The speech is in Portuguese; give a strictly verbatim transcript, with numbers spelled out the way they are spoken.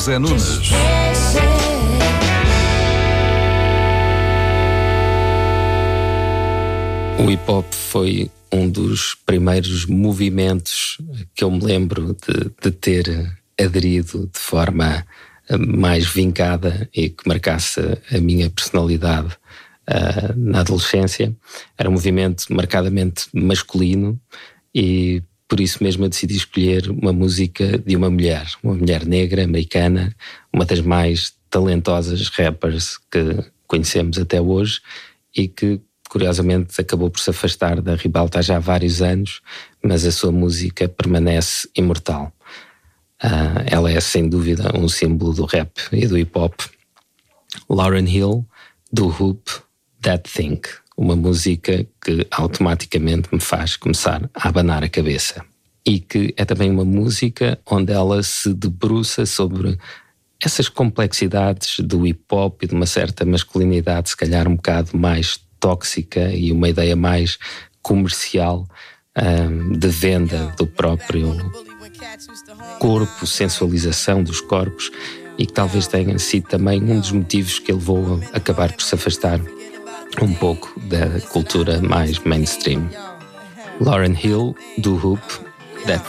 José Nunes. O hip-hop foi um dos primeiros movimentos que eu me lembro de, de ter aderido de forma mais vincada e que marcasse a minha personalidade uh, na adolescência. Era um movimento marcadamente masculino e por isso mesmo eu decidi escolher uma música de uma mulher, uma mulher negra, americana, uma das mais talentosas rappers que conhecemos até hoje e que curiosamente acabou por se afastar da ribalta já há vários anos, mas a sua música permanece imortal. Uh, ela é sem dúvida um símbolo do rap e do hip-hop. Lauryn Hill, do Hoop, That Thing, uma música que automaticamente me faz começar a abanar a cabeça. E que é também uma música onde ela se debruça sobre essas complexidades do hip-hop e de uma certa masculinidade, se calhar um bocado mais tóxica e uma ideia mais comercial um, de venda do próprio corpo, sensualização dos corpos, e que talvez tenha sido também um dos motivos que ele levou a acabar por se afastar um pouco da cultura mais mainstream. Lauryn Hill, do Hoop, That